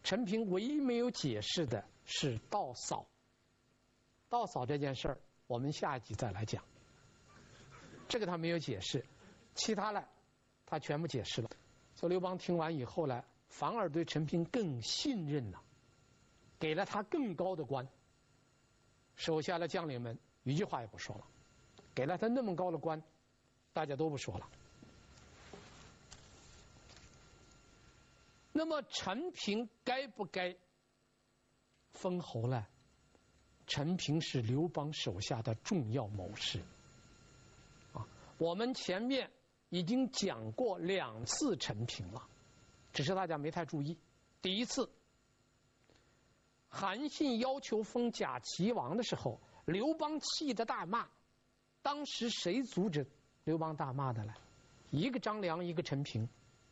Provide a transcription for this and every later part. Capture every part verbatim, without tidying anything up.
陈平唯一没有解释的是盗扫。盗扫这件事儿，我们下一集再来讲。这个他没有解释，其他的他全部解释了。所以刘邦听完以后呢，反而对陈平更信任了，给了他更高的官。手下的将领们一句话也不说了，给了他那么高的官，大家都不说了。那么陈平该不该封侯呢？陈平是刘邦手下的重要谋士啊，我们前面已经讲过两次陈平了，只是大家没太注意。第一次，韩信要求封假齐王的时候，刘邦气得大骂。当时谁阻止刘邦大骂的呢？一个张良，一个陈平，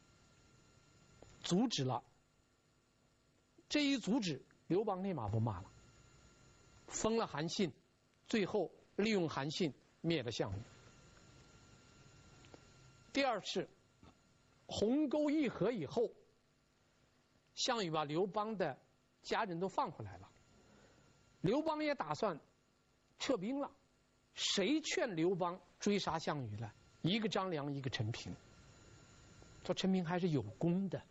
阻止了。这一阻止，刘邦立马不骂了，封了韩信，最后利用韩信灭了项羽。第二次，鸿沟议和以后，项羽把刘邦的家人都放回来了，刘邦也打算撤兵了。谁劝刘邦追杀项羽呢？一个张良，一个陈平。说陈平还是有功的。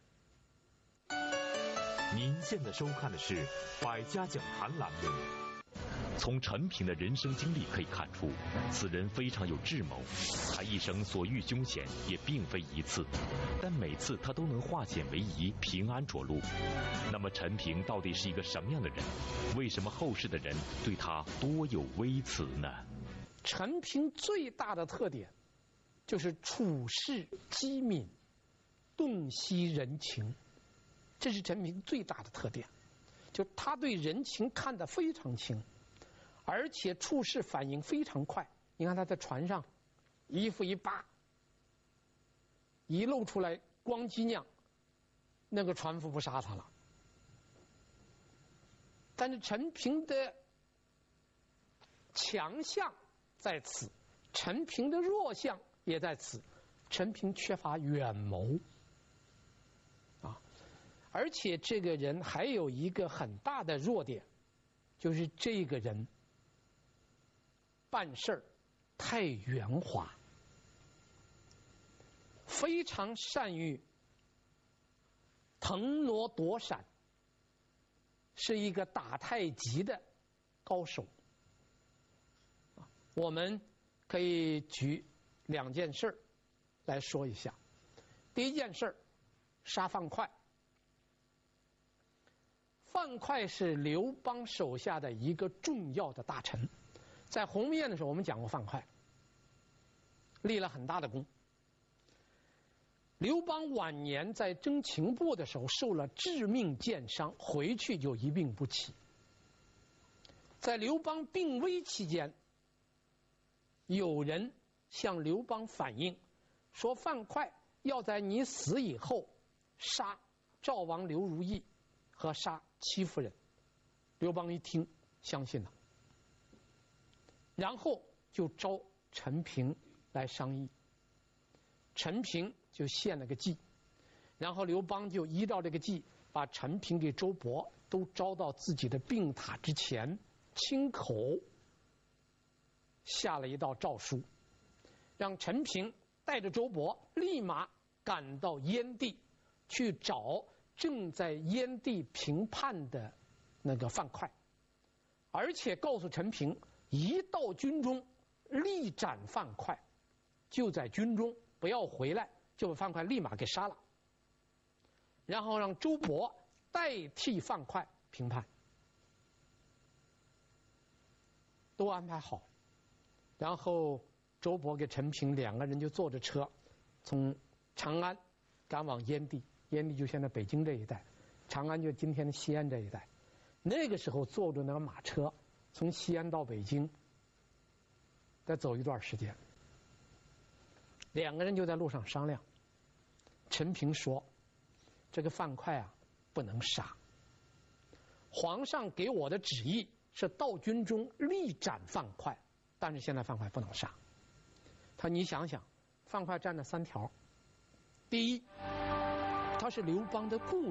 您现在收看的是《百家讲坛》栏目。从陈平的人生经历可以看出，此人非常有智谋。他一生所遇凶险也并非一次，但每次他都能化险为夷，平安着陆。那么陈平到底是一个什么样的人？为什么后世的人对他多有微词呢？ 陈平最大的特点就是处事机敏，洞悉人情，这是陈平最大的特点。就他对人情看得非常清，而且处事反应非常快。你看他在船上，衣服一扒，一露出来光机亮，那个船夫不杀他了。但是陈平的强项在此，陈平的弱项也在此。陈平缺乏远谋啊，而且这个人还有一个很大的弱点，就是这个人办事儿太圆滑，非常善于腾挪躲闪，是一个打太极的高手。我们可以举两件事来说一下。第一件事，杀范哙。范哙是刘邦手下的一个重要的大臣，在鸿门宴的时候我们讲过范哙，立了很大的功。刘邦晚年在征秦部的时候受了致命箭伤，回去就一病不起。在刘邦病危期间，有人向刘邦反映说，范哙要在你死以后杀赵王刘如意和杀戚夫人。刘邦一听相信了，然后就召陈平来商议。陈平就献了个计，然后刘邦就依照这个计，把陈平给周勃都招到自己的病榻之前，亲口下了一道诏书，让陈平带着周勃立马赶到燕地去找正在燕地平叛的那个范哙，而且告诉陈平，一到军中立斩范哙，就在军中不要回来，就把范哙立马给杀了，然后让周勃代替范哙平叛，都安排好。然后周勃跟陈平两个人就坐着车从长安赶往燕地，燕地就现在北京这一带，长安就今天的西安这一带。那个时候坐着那个马车从西安到北京再走一段时间，两个人就在路上商量。陈平说，这个范哙啊不能杀，皇上给我的旨意是到军中立斩范哙，但是现在范哙不能杀。他你想想，范哙占了三条。第一，他是刘邦的故